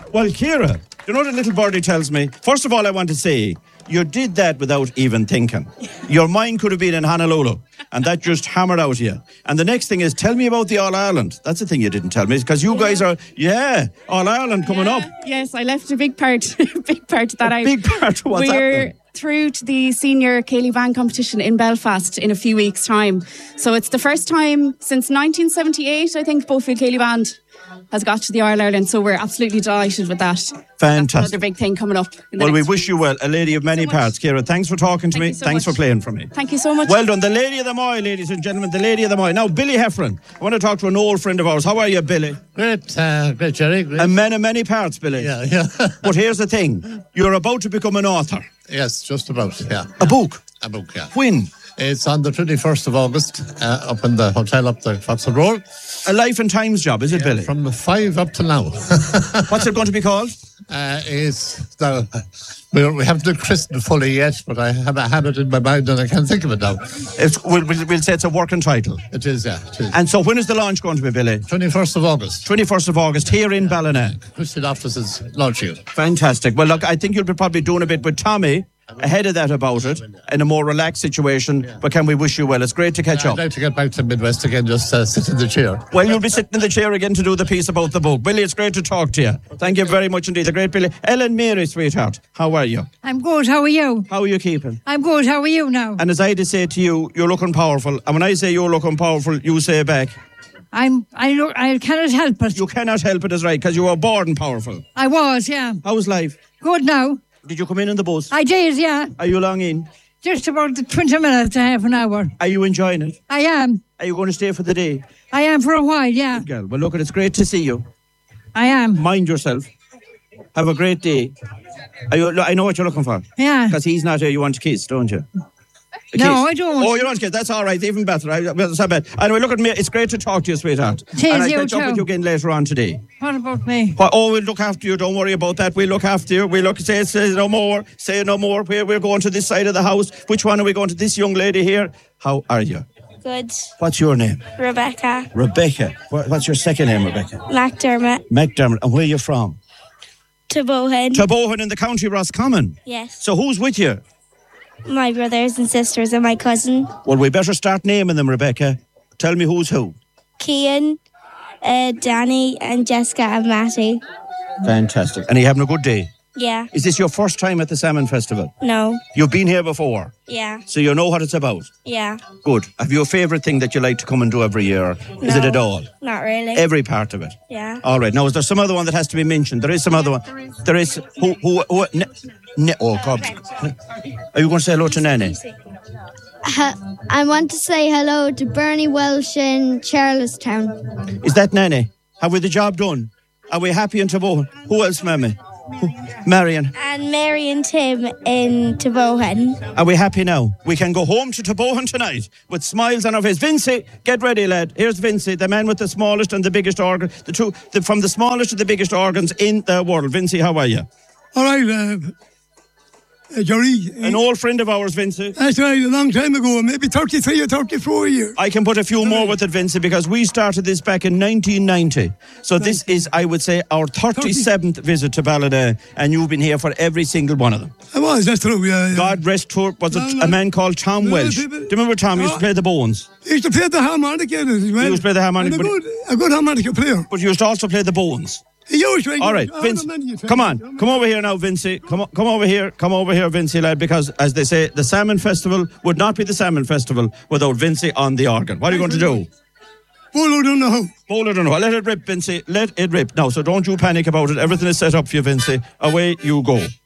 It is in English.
Well, Ciara, you know what a little birdie tells me? First of all, I want to say, you did that without even thinking. Your mind could have been in Honolulu, and that just hammered out of you. And the next thing is, tell me about the All-Ireland. That's the thing you didn't tell me, because you guys are, All-Ireland coming up. Yes, I left a big part of that out. Big part of what's happening. Through to the senior Céilí Band competition in Belfast in a few weeks' time. So it's the first time since 1978, I think, Bofield Céilí Band has got to the All-Ireland, so we're absolutely delighted with that. Fantastic. That's another big thing coming up. Well, we wish you well. A lady of many parts. Ciara, thanks for talking to me. Thanks for playing for me. Thank you so much. Well done. The Lady of the Moy, ladies and gentlemen. The Lady of the Moy. Now, Billy Heffron. I want to talk to an old friend of ours. How are you, Billy? Great, Jerry. Great. A man of many parts, Billy. Yeah. But here's the thing. You're about to become an author. Yes, just about, yeah. A book? A book, yeah. When? It's on the 21st of August, up in the hotel up the Foxwood Road. A Life and Times job, is it, Billy? From 5 up to now. What's it going to be called? We haven't done christened fully yet, but I have it in my mind and I can't think of it now. We'll say it's a working title. It is, yeah. It is. And so when is the launch going to be, Billy? 21st of August. 21st of August, here in Ballina. Christian offices launching it. Fantastic. Well, look, I think you'll be probably doing a bit with Tommy ahead of that about it, in a more relaxed situation, but can we wish you well? It's great to catch up. I'd like to get back to Midwest again, just sit in the chair. Well, you'll be sitting in the chair again to do the piece about the book. Billy, it's great to talk to you. Thank you very much indeed. The great Billy. Ellen Mary, sweetheart, how are you? I'm good, how are you? How are you keeping? I'm good, how are you now? And as I had to say to you, you're looking powerful. And when I say you're looking powerful, you say back. I cannot help it. You cannot help it, is right, because you were born powerful. I was, yeah. How's life? Good now. Did you come in the bus? I did, yeah. Are you long in? Just about 20 minutes to half an hour. Are you enjoying it? I am. Are you going to stay for the day? I am for a while, yeah. Good girl. Well, look, it's great to see you. I am. Mind yourself. Have a great day. I know what you're looking for. Yeah. Because he's not here. You want to kiss, don't you? No, I don't. Oh, you don't kiss. That's all right. Even better. That's not bad. Anyway, look at me. It's great to talk to you, sweetheart. And I'll catch up with you again later on today. What about me? We'll look after you. Don't worry about that. We'll look after you. Say no more. Say no more. We're going to this side of the house. Which one are we going to? This young lady here. How are you? Good. What's your name? Rebecca. Rebecca. What's your second name, Rebecca? McDermott. McDermott. And where are you from? Tabohan. Tabohan in the county Roscommon. Yes. So who's with you? My brothers and sisters and my cousin. Well, we better start naming them, Rebecca. Tell me who's who. Cian, Danny and Jessica and Matty. Fantastic. And are you having a good day? Yeah. Is this your first time at the Salmon Festival? No. You've been here before? Yeah. So you know what it's about? Yeah. Good. Have you a favourite thing that you like to come and do every year? No. Is it at all? Not really. Every part of it? Yeah. All right. Now, is there some other one that has to be mentioned? There is some other one. There is. Who oh, God. Are you going to say hello to Nanny? I want to say hello to Bernie Welsh in Charlestown. Is that Nanny? Have we the job done? Are we happy in Tabohan? Who else, Mammy? Marion. And Mary and Tim in Tabohan. Are we happy now? We can go home to Tabohan tonight with smiles on our face. Vincy, get ready, lad. Here's Vincy, the man with the smallest and the biggest organ. From the smallest to the biggest organs in the world. Vincy, how are you? All right, Jerry. An old friend of ours, Vincy. That's right, a long time ago, maybe 33 or 34 years. I can put a few more with it, Vincy, because we started this back in 1990. So this is, I would say, our 37th visit to Ballina, and you've been here for every single one of them. I was, that's true, yeah. God rest her, was it a man called Tom Welsh? Do you remember Tom? He used to play the bones. He used to play the harmonica as well. He used to play the harmonica. A good harmonica player. But he used to also play the bones. All right, Vince, come on. Come over here now, Vincy. Come over here. Come over here, Vincy, lad, because, as they say, the Salmon Festival would not be the Salmon Festival without Vincy on the organ. What are you going to do? Bolo don't know. Bolo don't know. Let it rip, Vincy. Let it rip. Now, so don't you panic about it. Everything is set up for you, Vincy. Away you go.